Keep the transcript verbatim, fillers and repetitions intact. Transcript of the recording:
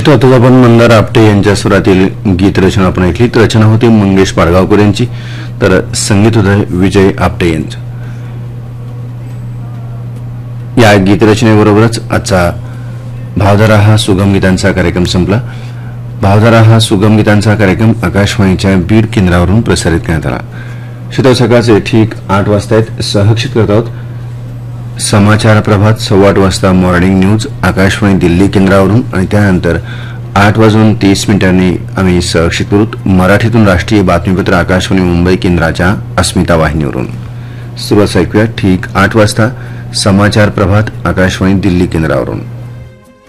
श्रोता, आता आपण मंदार आपटे यांच्या स्वरातील गीतरचना आपण ऐकली. रचना होती मंगेश पाडगावकर यांची, तर संगीत होतं विजय आपटे यांचं. या गीतरचनेबरोबरच आजचा भावधारा हा सुगम गीतांचा कार्यक्रम संपला. भावधारा हा सुगम गीतांचा कार्यक्रम आकाशवाणीच्या बीड केंद्रावरून प्रसारित करण्यात आला. श्रोता, सकाळचे ठीक आठ वाजता आहेत. सहक्षित करत आहोत समाचार प्रभात. सव्वा आठ वाजता मॉर्निंग न्यूज आकाशवाणी दिल्ली केंद्रावरून, आणि त्यानंतर आठ वाजून तीस मिनिटांनी आम्ही सहक्षित करू मराठीतून राष्ट्रीय बातमीपत्र आकाशवाणी मुंबई केंद्राच्या अस्मिता वाहिनीवरून. सुरुवात ऐकूया ठीक आठ वाजता समाचार प्रभात आकाशवाणी दिल्ली केंद्रावरून.